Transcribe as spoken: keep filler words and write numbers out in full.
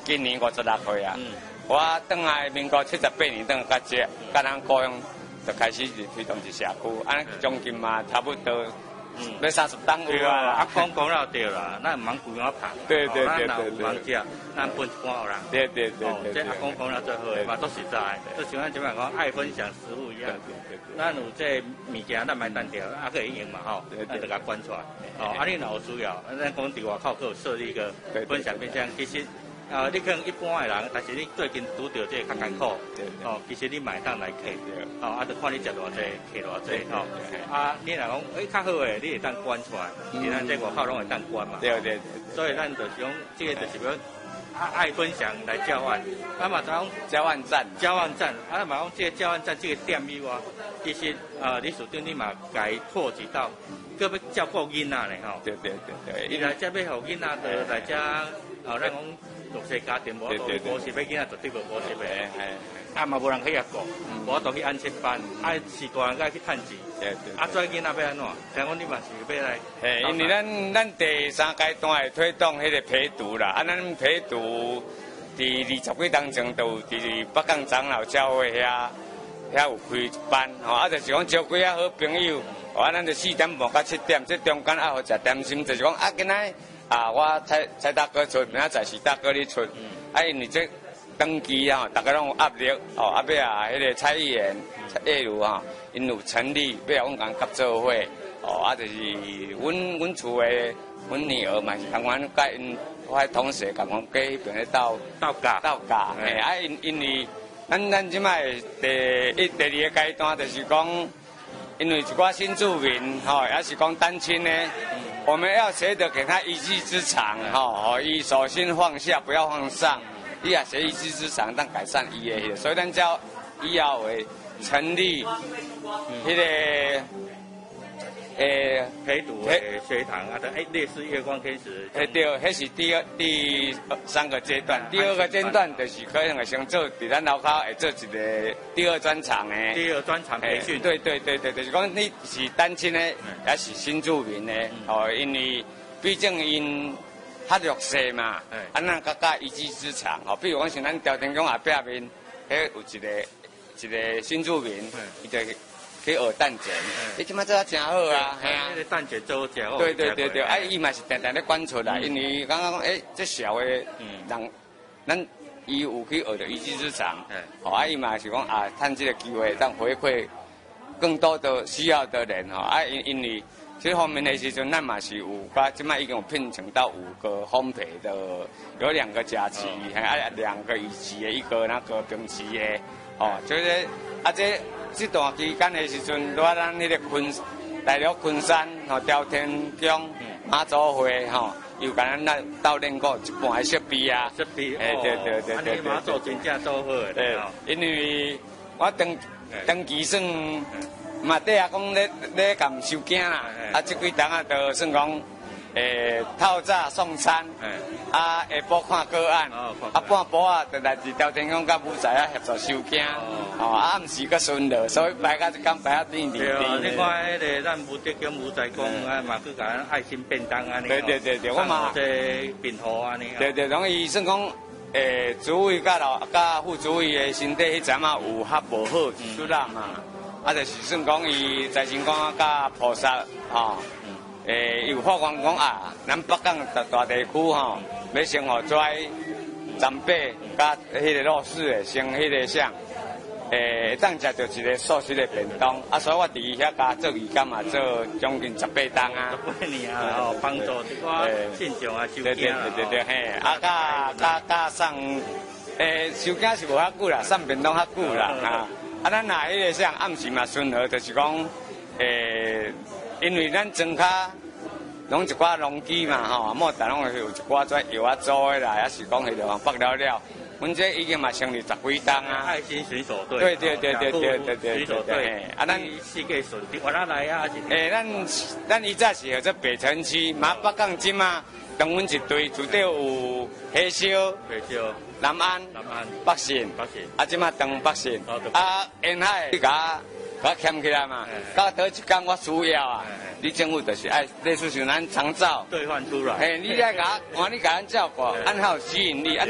今年五十六岁啊。 嗯。 我等来民国七十八年等甲这，甲咱高雄就开始就推动一社区，安将近嘛差不多。嗯，要三十档有啊！ 啊，讲讲了对啦，咱唔通规碗拍。 对对对对对。 咱有食，咱分一半有人。 对对对对。 这阿公讲了最好的嘛，都实在，就像咱即摆讲爱分享食物一样。对对对。咱有这物件，咱买单条，啊可以用嘛吼，咱就甲关出来。哦，啊你若有需要，咱讲伫外口可有设立一个分享冰箱，其实。啊，你可能一般的人，但是你最近拄到这个较艰苦，哦，其实你买当来客，哦，啊，就看你食偌济，客偌济，吼，啊，你若讲，诶，较好诶，你会当关出来，其咱这外口拢会当关嘛， 对对对， 所以咱就是讲，这个就是讲，啊，爱分享来交换，啊嘛，讲交换站， 交换站，啊嘛讲这个交换站这个店以外，其实啊，你属长你嘛该拓及到，搁要照顾囡仔咧，吼， 对对对对， 伊来遮要互囡仔的来遮，哦，咱讲。弱势家庭无补习，要囡仔绝对无补习的，啊嘛无人去遐顾，无都去安亲班，啊是大人该去趁钱，啊做囡仔要安怎？听讲你嘛是要来？ 诶，因为咱咱第三阶段会推动迄个陪读啦，啊咱陪读伫二十几当前都伫北港长老教会遐遐有开一班，吼啊就是讲招几啊好朋友，啊咱就四点半到七点，这中间啊好食点心，就是讲啊今仔。啊，我蔡蔡大哥出，明仔载是大哥你出，嗯、啊，因为这登记啊，大家拢有压力，哦，啊，尾啊，迄个蔡议员、蔡叶如哈，因有成立，尾啊，阮共合作伙，哦，啊，就是阮阮厝的阮女儿嘛是共阮甲因我同事共阮过迄边咧斗斗架斗架，嘿，啊，因因为咱咱即摆第一第二个阶段就是讲，因为一寡新住民，吼、哦，也是讲单亲呢。我们要学着给他一技之长，哈、哦，以手心放下，不要放上。伊也学一技之长，但改善伊的，所以咱叫伊要为成立，迄、嗯那个诶陪读的学堂啊，诶，类似月光天使。 诶，对，迄是第二第三个阶段，第二个阶段就是可能会先做，伫咱楼口会做一个第二专场诶。 第二专场培训。 对对对对，就是讲你是单亲诶，也是新住民诶，哦，因为毕竟因较弱势嘛，啊，咱较加一技之长，哦，比如讲像咱条天宫后壁面，迄有一个一个新住民，伊就。去学蛋卷，你即摆做啊真好啊， 系啊，个蛋卷做真好。 对对对对，啊，伊嘛是定定咧管出来，因为刚刚讲，诶，这小的人，咱伊有去学着一技之长，哦，啊，伊嘛是讲啊，趁这个机会，当回馈更多的需要的人，吼，啊，因因为这方面的时阵，咱嘛是有，甲即摆已经有聘请到五个烘焙的，有两个甲级，还啊两个乙级的，一个那个丙级的，哦，就是啊这。这段期间的时阵，在咱迄个昆大陆昆山吼朝天宫妈祖会吼，又甲咱那斗练过一半的设备啊， 设备， 哎对对对对对，妈祖真正做好的， 对，因为我登登记算嘛底下讲咧咧共收件啦，啊这几档啊就算讲。诶，透早送餐，啊，下晡看个案，啊，半晡啊，就来自朝天宫甲武仔啊协助收件，哦，啊，暗时个顺路，所以摆甲一工摆啊甜甜甜。 对啊，你看迄个咱武德宫武仔宫啊，嘛去甲咱爱心便当安尼。 对对对对，我嘛这便号安尼。 对对，拢伊算讲，诶，主委甲老甲副主委的身体迄阵啊有较无好，出啦嘛，啊，就是算讲伊财神公甲菩萨，吼。诶，有发光讲啊，咱北港大大地区吼，要生活跩长辈甲迄个弱势的，生迄个啥，诶，当食着一个素食的便当，啊，所以我伫遐甲做义工嘛，做将近十八档啊， 十八年啊，吼，帮助一寡信众啊，收件对对对对嘿，啊，甲甲甲送，诶，收件是无遐久啦，送便当较久啦，啊，啊，咱若迄个啥暗时嘛顺和，就是讲，诶。因为咱庄卡拢一寡农机嘛吼，莫但拢有一寡跩药啊做的啦，也是讲迄个北了了。阮这已经嘛成立十几档啊。 爱心水手队。 对对对对对对对。 水手队。啊，咱四个顺的，我哪来啊？ 诶，咱咱以前是号做北城区，马北港镇嘛，同阮一队，主队有黑烧、 黑烧、 南安、 南安、 北信、 北信， 啊，即马东北信，啊，沿海甲。我欠起来嘛，到倒一天我需要啊，你政府就是爱类似像咱长照兑换出来， 嘿，你来甲我，你甲咱照顾，安好吸引力。